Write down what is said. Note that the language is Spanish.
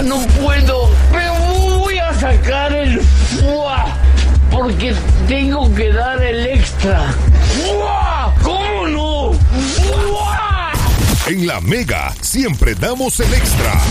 no puedo. Pero voy a sacar el fuá. Porque tengo que dar el extra. ¡Fuá! ¿Cómo no? ¡Fuá! En La Mega siempre damos el extra.